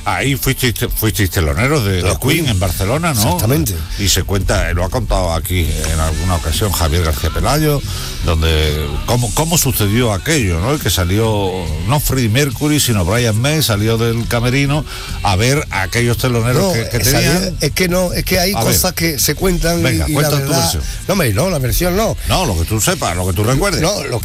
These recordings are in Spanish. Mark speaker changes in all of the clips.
Speaker 1: ahí fuisteis teloneros de Queen en Barcelona, ¿no?
Speaker 2: Exactamente.
Speaker 1: Y se cuenta, lo ha contado aquí en alguna ocasión Javier García Pelayo, donde cómo sucedió aquello, ¿no? El que salió, no Freddie Mercury, sino Brian May, salió del camerino a ver a aquellos teloneros que tenían.
Speaker 2: Es que hay cosas que se cuentan.
Speaker 1: Venga,
Speaker 2: y
Speaker 1: cuenta
Speaker 2: la verdad,
Speaker 1: tu versión.
Speaker 2: No, la versión no.
Speaker 1: No, lo que tú sepas, lo que tú recuerdes.
Speaker 2: No, lo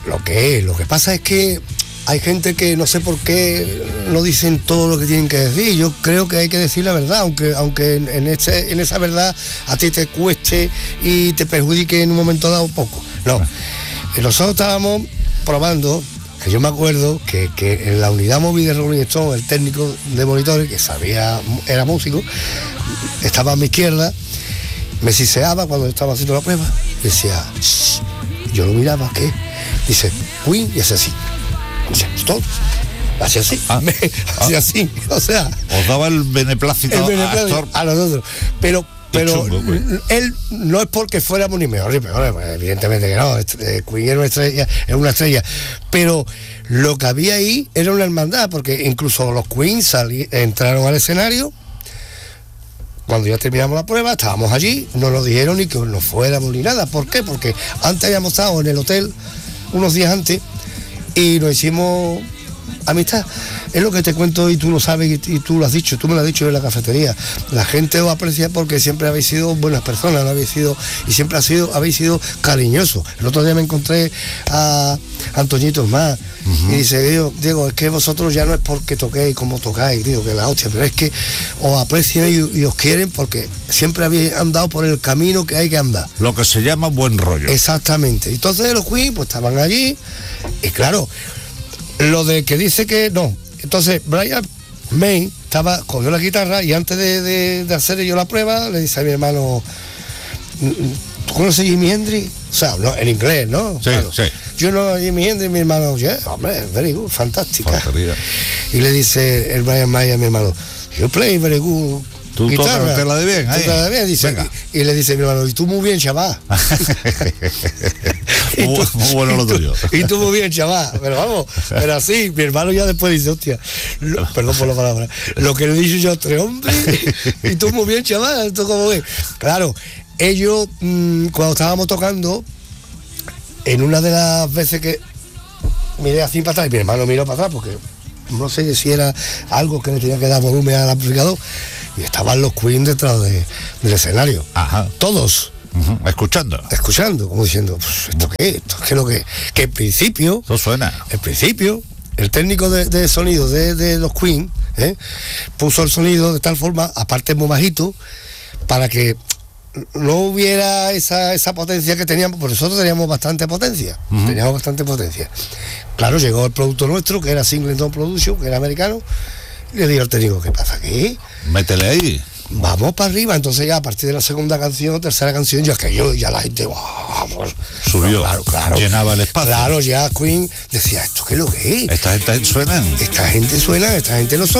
Speaker 2: que pasa es que hay gente que no sé por qué no dicen todo lo que tienen que decir. Yo creo que hay que decir la verdad, aunque en esa verdad a ti te cueste y te perjudique en un momento dado un poco. No, nosotros estábamos probando, que yo me acuerdo que en la unidad móvil de Rolling Stone, el técnico de monitores, que era músico, estaba a mi izquierda, me siseaba cuando estaba haciendo la prueba, decía, shh. Yo lo miraba, ¿qué? Dice, Queen, y hace así. Dice, stop. Hace así. Hace así. O sea.
Speaker 1: Os daba el beneplácito
Speaker 2: a nosotros. Pero
Speaker 1: chungo,
Speaker 2: él no es porque fuéramos ni mejor ni peor, evidentemente que no. Queen era una estrella. Pero lo que había ahí era una hermandad, porque incluso los Queen entraron al escenario. Cuando ya terminamos la prueba, estábamos allí, no nos dijeron ni que nos fuéramos ni nada. ¿Por qué? Porque antes habíamos estado en el hotel unos días antes y nos hicimos amistad. Es lo que te cuento y tú lo sabes y tú lo has dicho, tú me lo has dicho en la cafetería. La gente os aprecia porque siempre habéis sido buenas personas, y siempre habéis sido cariñosos. El otro día me encontré a Antoñito más y dice, Diego, es que vosotros ya no es porque toquéis como tocáis, digo, que la hostia, pero es que os aprecian y os quieren porque siempre habéis andado por el camino que hay que andar.
Speaker 1: Lo que se llama buen rollo.
Speaker 2: Exactamente. Entonces los Queen pues estaban allí y claro, lo de que dice que no. Entonces Brian May cogió la guitarra y antes de hacer yo la prueba le dice a mi hermano, ¿tú conoces Jimi Hendrix? O sea, no, en inglés, ¿no?
Speaker 1: Sí, claro. Sí.
Speaker 2: Yo no, Jimi Hendrix, mi hermano, hombre, very good, fantástica. Y le dice el Brian May a mi hermano, you play very good.
Speaker 1: Tú tocas la de bien, ahí.
Speaker 2: La de bien, dice, y le dice mi hermano, y tú muy bien, chaval.
Speaker 1: Muy bueno lo tuyo.
Speaker 2: Y tú muy bien, chaval. Pero vamos, pero así, mi hermano ya después dice, hostia, perdón por la palabra, lo que le he dicho yo a este hombre, y tú muy bien, chaval, esto como es. Claro, ellos, cuando estábamos tocando, en una de las veces que miré así para atrás, y mi hermano miró para atrás, porque no sé si era algo que le tenía que dar volumen al amplificador, y estaban los Queen detrás del escenario.
Speaker 1: Ajá.
Speaker 2: Todos. Escuchando, como diciendo, ¿esto qué es? ¿Esto qué es lo que es? Que en principio...
Speaker 1: Eso suena.
Speaker 2: En principio, el técnico de sonido de los Queen puso el sonido de tal forma, aparte muy bajito, para que no hubiera esa potencia que teníamos, porque nosotros teníamos bastante potencia. Claro, llegó el producto nuestro, que era Singleton Production, que era americano, y le digo al técnico, ¿qué pasa aquí?
Speaker 1: Métele ahí.
Speaker 2: Vamos para arriba. Entonces ya a partir de la segunda canción, tercera canción, ya la gente
Speaker 1: subió,
Speaker 2: claro,
Speaker 1: llenaba el espacio.
Speaker 2: Claro, ya Queen decía, ¿esto qué es lo que es?
Speaker 1: Esta gente suena,
Speaker 2: esta gente no son.